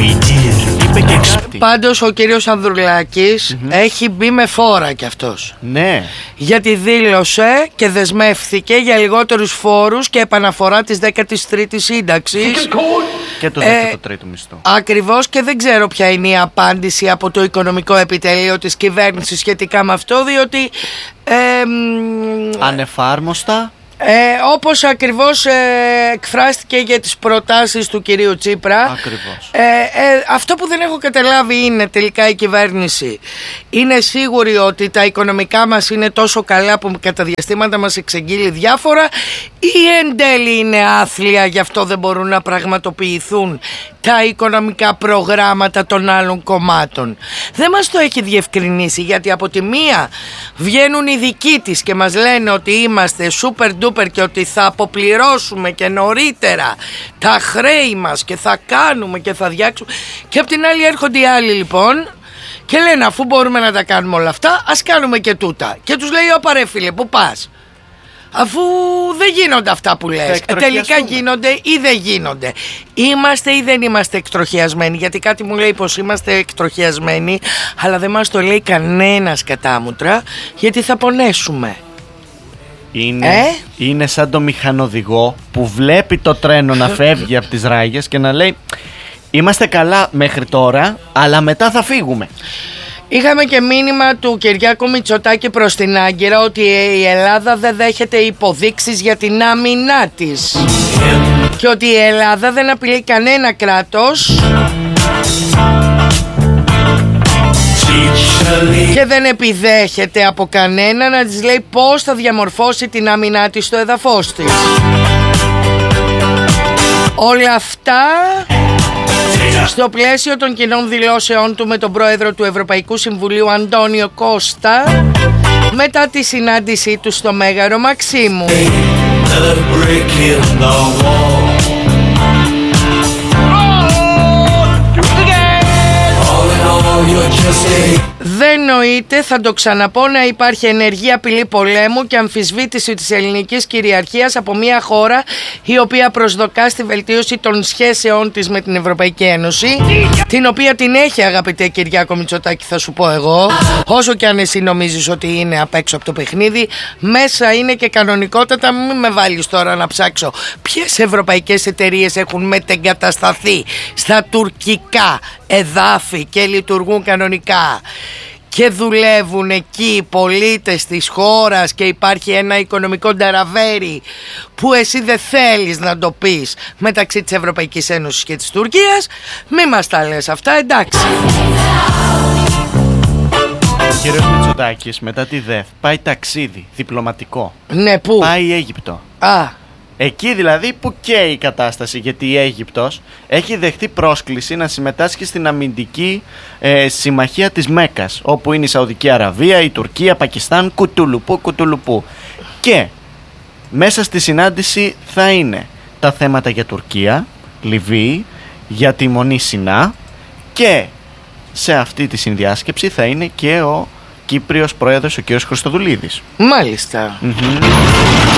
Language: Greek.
Είπε και κάτι. Πάντως ο κύριος Ανδρουλάκης έχει μπει με φόρα κι αυτός. Ναι. Γιατί δήλωσε και δεσμεύθηκε για λιγότερους φόρους και επαναφορά της 13ης σύνταξης. Και το 13ο μισθό. Ακριβώς, και δεν ξέρω ποια είναι η απάντηση από το οικονομικό επιτελείο της κυβέρνησης σχετικά με αυτό, διότι Ανεφάρμοστα. όπως ακριβώς εκφράστηκε για τις προτάσεις του κυρίου Τσίπρα. Ακριβώς. Αυτό που δεν έχω καταλάβει είναι τελικά η κυβέρνηση είναι σίγουρη ότι τα οικονομικά μας είναι τόσο καλά που κατά διαστήματα μας εξεγγείλει διάφορα, ή εν τέλει είναι άθλια, γι' αυτό δεν μπορούν να πραγματοποιηθούν τα οικονομικά προγράμματα των άλλων κομμάτων. Δεν μας το έχει διευκρινίσει, γιατί από τη μία βγαίνουν οι δικοί της και μας λένε ότι είμαστε super duper και ότι θα αποπληρώσουμε και νωρίτερα τα χρέη μας και θα κάνουμε και θα διάξουμε, και από την άλλη έρχονται οι άλλοι λοιπόν και λένε αφού μπορούμε να τα κάνουμε όλα αυτά, ας κάνουμε και τούτα. Και τους λέει όπα ρε φίλε, πού πας? Αφού δεν γίνονται αυτά που λες. Τελικά γίνονται ή δεν γίνονται. Είμαστε ή δεν είμαστε εκτροχιασμένοι? Γιατί κάτι μου λέει πως είμαστε εκτροχιασμένοι, αλλά δεν μας το λέει κανένας κατάμουτρα, γιατί θα πονέσουμε. Είναι σαν το μηχανοδηγό που βλέπει το τρένο να φεύγει από τις ράγες και να λέει είμαστε καλά μέχρι τώρα, αλλά μετά θα φύγουμε. Είχαμε και μήνυμα του Κυριάκου Μητσοτάκη προς την Άγκυρα ότι η Ελλάδα δεν δέχεται υποδείξεις για την άμυνά της και ότι η Ελλάδα δεν απειλεί κανένα κράτος και δεν επιδέχεται από κανένα να της λέει πώς θα διαμορφώσει την άμυνά της στο έδαφος της. Όλα αυτά στο πλαίσιο των κοινών δηλώσεών του με τον πρόεδρο του Ευρωπαϊκού Συμβουλίου Αντώνιο Κώστα μετά τη συνάντησή του στο Μέγαρο Μαξίμου. Δεν νοείται, θα το ξαναπώ, να υπάρχει ενεργή απειλή πολέμου και αμφισβήτηση της ελληνικής κυριαρχίας από μια χώρα η οποία προσδοκά στη βελτίωση των σχέσεών της με την Ευρωπαϊκή Ένωση, την οποία την έχει, αγαπητέ Κυριάκο Μητσοτάκη, θα σου πω εγώ, όσο και αν εσύ νομίζεις ότι είναι απ' έξω από το παιχνίδι, μέσα είναι και κανονικότατα. Μην με βάλεις τώρα να ψάξω ποιες ευρωπαϊκές εταιρείες έχουν μετεγκατασταθεί στα τουρκικά εδάφη και λειτουργούν κανονικά και δουλεύουν εκεί οι πολίτες της χώρας και υπάρχει ένα οικονομικό νταραβέρι που εσύ δεν θέλεις να το πεις μεταξύ της Ευρωπαϊκής Ένωσης και της Τουρκίας. Μη μας τα λες αυτά, εντάξει. Ο κύριος Μητσοτάκης μετά τη ΔΕΘ πάει ταξίδι διπλωματικό. Ναι, πού? Πάει Αίγυπτο. Εκεί δηλαδή που καίει η κατάσταση, γιατί η Αίγυπτος έχει δεχτεί πρόσκληση να συμμετάσχει στην αμυντική συμμαχία της Μέκκας, όπου είναι η Σαουδική Αραβία, η Τουρκία, Πακιστάν, κουτουλουπού. Και μέσα στη συνάντηση θα είναι τα θέματα για Τουρκία, Λιβύη, για τη Μονή Σινά, και σε αυτή τη συνδιάσκεψη θα είναι και ο Κύπριος πρόεδρος, ο κ. Χριστοδουλίδης. Μάλιστα.